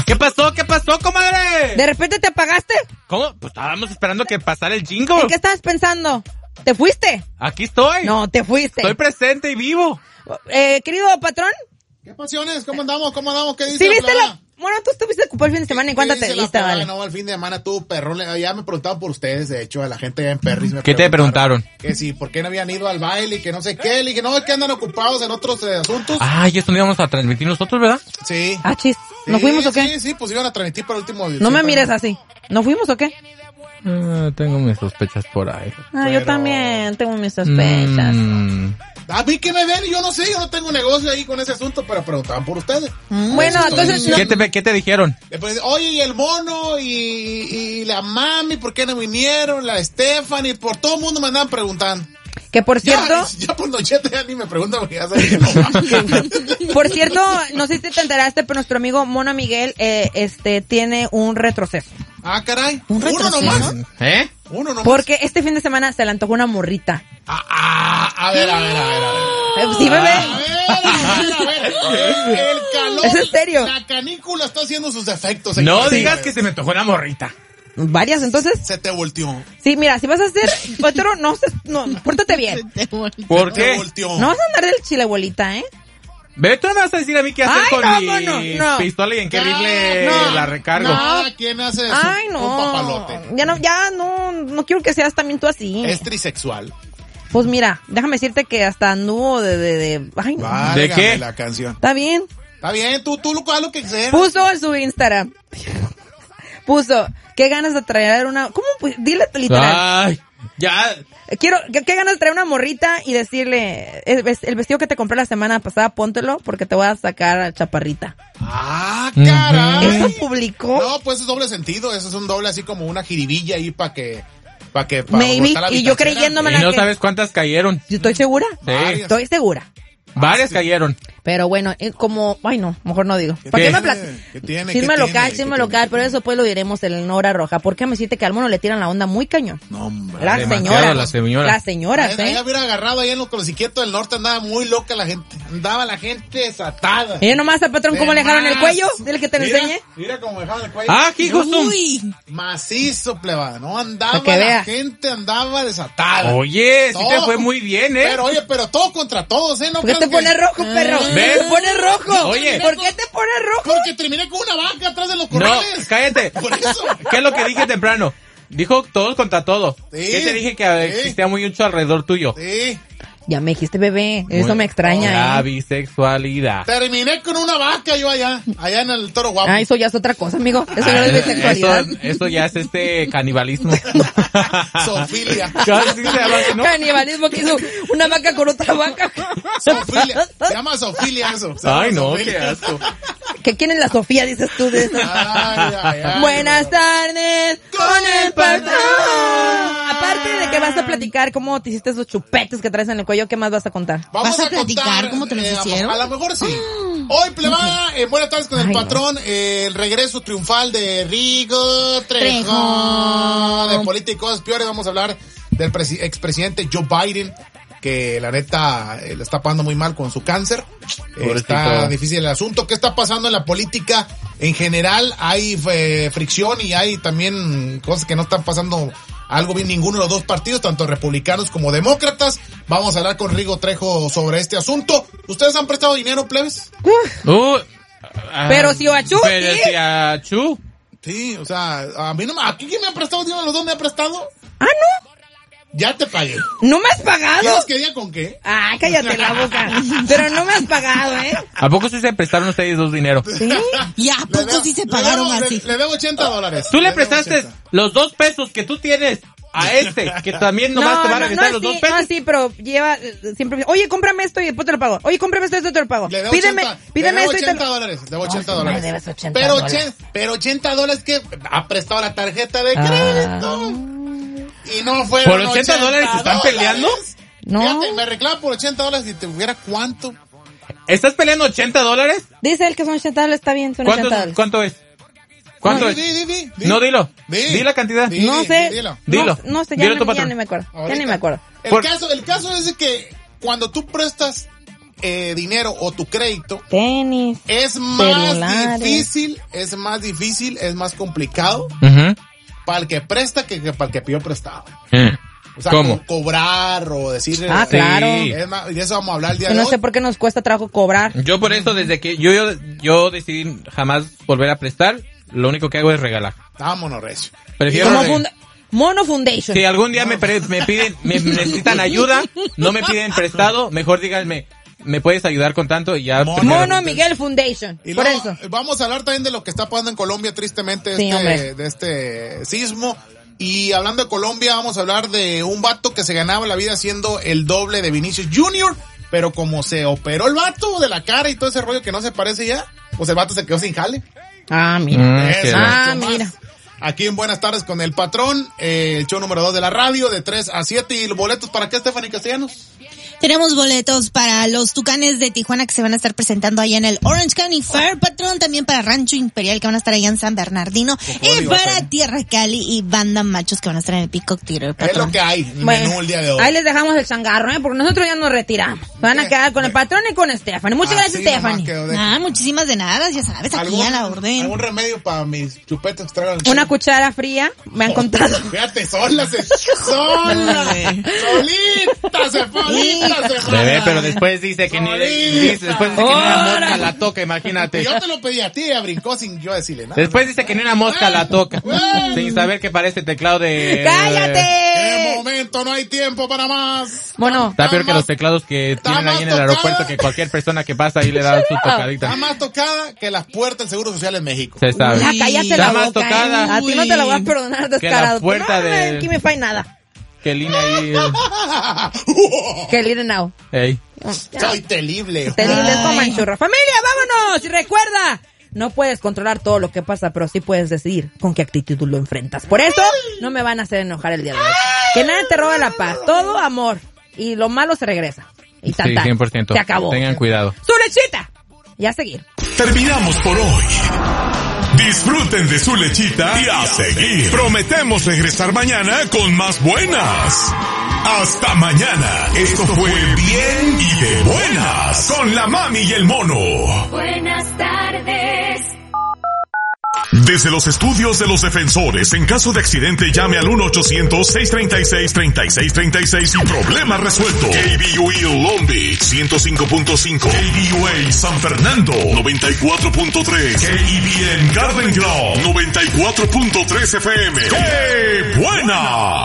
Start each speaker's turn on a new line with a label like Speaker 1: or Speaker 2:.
Speaker 1: ¿Qué pasó, comadre?
Speaker 2: ¿De repente te apagaste?
Speaker 1: ¿Cómo? Pues estábamos esperando que pasara el jingle.
Speaker 2: ¿En qué estabas pensando? ¿Te fuiste?
Speaker 1: Aquí estoy.
Speaker 2: No, te fuiste.
Speaker 1: Estoy presente y vivo.
Speaker 2: Querido patrón.
Speaker 3: ¿Qué pasiones? ¿Cómo andamos? ¿Qué dice?
Speaker 2: ¿Sí viste la...? Bueno, tú estuviste ocupado el fin de semana. ¿En cuánto te viste, vale?
Speaker 3: No, el fin de semana tú, perrón. Ya me preguntaban por ustedes, de hecho, a la gente allá en Perris.
Speaker 1: ¿Qué te preguntaron?
Speaker 3: Que sí, ¿por qué no habían ido al baile y que no sé qué? Le dije, no, es que andan ocupados en otros asuntos.
Speaker 1: Ah, y esto no íbamos a transmitir nosotros, ¿verdad?
Speaker 3: Sí.
Speaker 2: Ah, chis. ¿No fuimos o qué?
Speaker 3: Sí, pues iban a transmitir para el último día.
Speaker 2: No me mires así. ¿No fuimos o qué?
Speaker 1: Tengo mis sospechas por ahí.
Speaker 2: Yo también tengo mis sospechas.
Speaker 3: A mí que me ven, yo no sé, yo no tengo negocio ahí con ese asunto, pero preguntaban por ustedes.
Speaker 2: Bueno, entonces...
Speaker 1: ¿Qué te dijeron?
Speaker 3: Pues, oye, y el mono, y la mami, ¿por qué no vinieron? La Stephanie, por todo el mundo me andaban preguntando.
Speaker 2: Que por cierto...
Speaker 3: Ya por nochete ya ni me preguntan porque ya sé que no.
Speaker 2: Por cierto, no sé si te enteraste, pero nuestro amigo Mono Miguel, tiene un retroceso.
Speaker 3: Ah, caray.
Speaker 2: ¿Un retroceso?
Speaker 3: Uno nomás. Uno nomás.
Speaker 2: Porque este fin de semana se le antojó una morrita.
Speaker 3: A ver.
Speaker 2: Sí, bebé.
Speaker 3: A ver. El calor.
Speaker 2: ¿Es en serio?
Speaker 3: La canícula está haciendo sus efectos.
Speaker 1: No digas que se me antojó una morrita.
Speaker 2: ¿Varias entonces?
Speaker 3: Se te volteó.
Speaker 2: Sí, mira, si vas a hacer otro, no, pórtate bien.
Speaker 1: ¿Por
Speaker 3: Se
Speaker 1: qué?
Speaker 3: te volteó.
Speaker 2: No vas a andar del chile bolita, ¿eh?
Speaker 1: Ve, tú no me vas a decir a mí qué hacer
Speaker 2: Ay,
Speaker 1: con
Speaker 2: no,
Speaker 1: mi
Speaker 2: no.
Speaker 1: pistola y en qué rifle
Speaker 2: No.
Speaker 1: la recargo.
Speaker 3: No, ¿quién hace eso?
Speaker 2: Ay, no.
Speaker 3: Un papalote.
Speaker 2: No quiero que seas también tú así.
Speaker 3: Es trisexual.
Speaker 2: Pues mira, déjame decirte que hasta anduvo de ay, no.
Speaker 3: Válgame
Speaker 1: ¿De qué?
Speaker 3: la canción.
Speaker 2: Está bien.
Speaker 3: Está bien, tú haz lo que sea.
Speaker 2: Puso en su Instagram. Puso, qué ganas de traer una... ¿Cómo? Dile literal.
Speaker 1: Ay, ya.
Speaker 2: Qué ganas de traer una morrita y decirle, el vestido que te compré la semana pasada, póntelo porque te voy a sacar a chaparrita.
Speaker 3: Ah, caray.
Speaker 2: ¿Eso publicó?
Speaker 3: No, pues es doble sentido. Eso es un doble así como una jiribilla ahí para que
Speaker 2: Maybe,
Speaker 3: botar la
Speaker 2: y yo
Speaker 3: habitación.
Speaker 2: creyéndome
Speaker 1: Y
Speaker 2: la
Speaker 1: no
Speaker 2: que...
Speaker 1: sabes cuántas cayeron.
Speaker 2: Yo estoy segura.
Speaker 1: Sí.
Speaker 2: Estoy segura.
Speaker 1: Varias cayeron.
Speaker 2: Pero bueno, como... Ay, no, mejor no digo. ¿Para qué me
Speaker 3: ¿Qué tiene?
Speaker 2: Chisme
Speaker 3: ¿Qué
Speaker 2: local,
Speaker 3: tiene?
Speaker 2: chisme
Speaker 3: ¿Qué
Speaker 2: local,
Speaker 3: tiene?
Speaker 2: pero eso pues lo diremos en Hora Roja. Porque me decirte que al mono le tiran la onda muy cañón.
Speaker 3: No, hombre.
Speaker 2: Las
Speaker 1: demasiado
Speaker 2: señoras.
Speaker 1: las señoras.
Speaker 3: Ahí hubiera agarrado ahí en los Colosiquietos del Norte, andaba muy loca la gente. Andaba la gente desatada.
Speaker 2: Ella nomás al patrón, ¿cómo le dejaron el
Speaker 3: Más.
Speaker 2: cuello? Dile que te lo
Speaker 3: Mira,
Speaker 2: enseñe.
Speaker 3: Mira cómo dejaron el cuello.
Speaker 1: Ah, hijo su.
Speaker 3: Macizo, plebada. No andaba,
Speaker 2: Pa' que
Speaker 3: la
Speaker 2: vea.
Speaker 3: gente andaba desatada.
Speaker 1: Oye, sí te
Speaker 3: Todo.
Speaker 1: fue muy bien,
Speaker 3: Pero todo contra todos, ¿eh? No
Speaker 2: ¿Por qué
Speaker 3: creas
Speaker 2: te pones
Speaker 3: que-
Speaker 2: rojo, perro?
Speaker 1: ¿Ves?
Speaker 2: ¿Te pones rojo?
Speaker 1: Oye.
Speaker 2: ¿Por qué te pones rojo?
Speaker 3: Porque terminé con una vaca atrás de los
Speaker 1: No,
Speaker 3: corrales.
Speaker 1: cállate.
Speaker 3: Por eso.
Speaker 1: ¿Qué es lo que dije temprano? Dijo todos contra todo.
Speaker 3: Sí.
Speaker 1: ¿Qué te dije que
Speaker 3: Sí.
Speaker 1: existía mucho alrededor tuyo?
Speaker 3: Sí.
Speaker 2: Ya me dijiste, bebé. Eso me extraña,
Speaker 1: La
Speaker 2: ¿eh?
Speaker 1: bisexualidad.
Speaker 3: Terminé con una vaca yo allá en el Toro Guapo.
Speaker 2: Ah, eso ya es otra cosa, amigo. Eso no es bisexualidad.
Speaker 1: Eso ya es canibalismo.
Speaker 3: Zoofilia.
Speaker 1: Claro, sí se llama así, ¿no?
Speaker 2: Canibalismo que hizo una vaca con otra vaca.
Speaker 3: Zoofilia. Se llama zoofilia eso. Se llama
Speaker 1: Ay, no,
Speaker 3: zoofilia.
Speaker 1: qué asco.
Speaker 2: ¿Quién es la Sofía, dices tú de eso?
Speaker 3: Ay.
Speaker 2: Buenas tardes con el patrón. Aparte de que vas a platicar cómo te hiciste esos chupetes que traes en el cuello, ¿qué más vas a contar?
Speaker 3: Vamos
Speaker 4: ¿Vas a platicar
Speaker 3: contar,
Speaker 4: cómo te los hicieron?
Speaker 3: A lo mejor sí. Hoy, plebada, buenas tardes con el
Speaker 2: Ay, no.
Speaker 3: patrón. El regreso triunfal de Rigo Trejo.
Speaker 4: Trejo.
Speaker 3: De políticos peores. Vamos a hablar del expresidente Joe Biden, que la neta le está pasando muy mal con su cáncer. Está difícil el asunto. ¿Qué está pasando en la política en general? Hay fricción y hay también cosas que no están pasando algo bien ninguno de los dos partidos, tanto republicanos como demócratas. Vamos a hablar con Rigo Trejo sobre este asunto. ¿Ustedes han prestado dinero, plebes?
Speaker 2: Pero si Oachú,
Speaker 1: Pero
Speaker 2: sí.
Speaker 1: si Oachú.
Speaker 3: Sí, o sea, a mí no me... ¿Aquí quién me ha prestado dinero? ¿Los dos me ha prestado?
Speaker 2: Ah, no.
Speaker 3: Ya te pagué.
Speaker 2: ¿No me has pagado?
Speaker 3: ¿Quieres que diga con qué?
Speaker 2: Ah, cállate la boca. Pero no me has pagado, ¿eh?
Speaker 1: ¿A poco sí se prestaron ustedes dos dinero?
Speaker 2: ¿Sí?
Speaker 4: ¿Y a poco sí se pagaron así?
Speaker 3: Le debo $80.
Speaker 1: Tú le
Speaker 3: debo
Speaker 1: prestaste
Speaker 3: 80.
Speaker 1: los 2 pesos que tú tienes a que también nomás te va a regresar los 2
Speaker 2: sí,
Speaker 1: pesos.
Speaker 2: no, sí, pero lleva siempre, oye, cómprame esto y después te lo pago. Oye, cómprame esto y después te lo pago.
Speaker 3: Le debo
Speaker 2: Pídeme
Speaker 3: 80,
Speaker 2: esto y te
Speaker 3: $80. Debo
Speaker 2: No,
Speaker 3: $80.
Speaker 2: no me debes 80
Speaker 3: pero,
Speaker 2: dólares.
Speaker 3: pero $80 que ha prestado la tarjeta de crédito. Y no fueron
Speaker 1: ¿Por $80 se están peleando?
Speaker 2: No.
Speaker 3: Fíjate, me reclaman por $80 y te hubiera cuánto.
Speaker 1: ¿Estás peleando $80?
Speaker 2: Dice él que son 80 dólares, está bien, son 80 dólares.
Speaker 1: ¿Cuánto es? ¿Cuánto
Speaker 3: No,
Speaker 1: es?
Speaker 3: di.
Speaker 1: No, dilo.
Speaker 3: Di.
Speaker 1: Di la cantidad.
Speaker 3: Di.
Speaker 2: No sé.
Speaker 3: Dilo.
Speaker 1: Dilo.
Speaker 2: No sé,
Speaker 1: Dilo
Speaker 2: ya,
Speaker 1: tu
Speaker 2: ya
Speaker 1: patrón.
Speaker 2: ni me acuerdo. Ya
Speaker 3: Ahorita.
Speaker 2: ni me acuerdo.
Speaker 3: El caso es de que cuando tú prestas dinero o tu crédito,
Speaker 2: tenis,
Speaker 3: es más
Speaker 2: celulares.
Speaker 3: difícil, es más complicado para el que presta que para el que pidió prestado. O sea,
Speaker 1: ¿cómo?
Speaker 3: Cobrar o decir...
Speaker 2: claro.
Speaker 3: Es más, y de eso vamos a hablar el día de
Speaker 2: No
Speaker 3: hoy.
Speaker 2: sé por qué nos cuesta trabajo cobrar.
Speaker 1: Yo por eso, desde que yo decidí jamás volver a prestar, lo único que hago es regalar.
Speaker 3: Vámonos, recio.
Speaker 1: Prefiero...
Speaker 2: Como Mono Foundation.
Speaker 1: Si algún día me piden, me necesitan ayuda, no me piden prestado, mejor díganme, ¿me puedes ayudar con tanto? Y ya.
Speaker 2: Mono Miguel Foundation.
Speaker 3: Y
Speaker 2: por
Speaker 3: luego,
Speaker 2: eso.
Speaker 3: vamos a hablar también de lo que está pasando en Colombia, tristemente,
Speaker 2: Sí,
Speaker 3: de este sismo. Y hablando de Colombia, vamos a hablar de un vato que se ganaba la vida siendo el doble de Vinicius Jr., pero como se operó el vato de la cara y todo ese rollo que no se parece ya, pues el vato se quedó sin jale.
Speaker 2: Ah, mira.
Speaker 3: Eso,
Speaker 2: Ah,
Speaker 3: mucho
Speaker 2: mira.
Speaker 3: más. Aquí en Buenas Tardes con el Patrón, el show número 2 de la radio, de 3 a 7. ¿Y los boletos para qué, Stephanie Castellanos?
Speaker 4: Tenemos boletos para los Tucanes de Tijuana que se van a estar presentando allá en el Orange County Fair, Patrón, también para Rancho Imperial que van a estar allá en San Bernardino, y para Tierra Cali y Banda Machos que van a estar en el Peacock Theater, Patrón.
Speaker 3: Es lo que hay, menú el día de hoy.
Speaker 2: Ahí les dejamos el changarro, porque nosotros ya nos retiramos. Van a quedar con el Patrón y con Stephanie. Muchas gracias, Stephanie.
Speaker 4: Muchísimas de nada, ya sabes, aquí a la orden.
Speaker 3: ¿Algún remedio para mis chupetas que traigan?
Speaker 2: Una cuchara fría, me han contado.
Speaker 3: Fíjate, sola se fue.
Speaker 1: Bebé, pero después dice que ni una mosca la toca, imagínate.
Speaker 3: Yo te lo pedí a ti, ella brincó sin yo decirle nada.
Speaker 1: Después dice que ni una mosca la toca, sin saber que parece teclado de...
Speaker 2: ¡Cállate!
Speaker 3: ¡Qué momento! No hay tiempo para más.
Speaker 2: Bueno,
Speaker 1: Está peor que los teclados que tienen ahí en el aeropuerto, que cualquier persona que pasa ahí le da su tocadita.
Speaker 3: Está más tocada que las puertas del Seguro Social en México.
Speaker 1: Se sabe.
Speaker 2: ya cállate
Speaker 1: Está
Speaker 2: la
Speaker 1: más
Speaker 2: boca,
Speaker 1: tocada
Speaker 2: A ti no te la voy a perdonar, descarado.
Speaker 1: que la puerta
Speaker 2: no,
Speaker 1: de...
Speaker 2: aquí me falla nada.
Speaker 1: Que Lina ahí...
Speaker 2: Que Little Now.
Speaker 1: Ey.
Speaker 3: Soy terrible.
Speaker 2: Terrible es como enchurra. ¡Familia, vámonos! Y recuerda, no puedes controlar todo lo que pasa, pero sí puedes decidir con qué actitud lo enfrentas. Por eso, no me van a hacer enojar el día de hoy. Que nada te robe la paz. Todo amor. Y lo malo se regresa. Y
Speaker 1: Sí, 100%.
Speaker 2: Se acabó.
Speaker 1: Tengan cuidado.
Speaker 2: ¡Su lechita! Y a seguir.
Speaker 5: Terminamos por hoy. Disfruten de su lechita y a seguir. Prometemos regresar mañana con más buenas. Hasta mañana. Esto fue Bien y de Buenas con la Mami y el Mono.
Speaker 6: Buenas tardes.
Speaker 5: Desde los estudios de los defensores, en caso de accidente llame al 1-800-636-3636 y problema resuelto. KBUE Long Beach 105.5, KBUA San Fernando 94.3, KBN Garden Grove 94.3 FM. ¡Qué buena!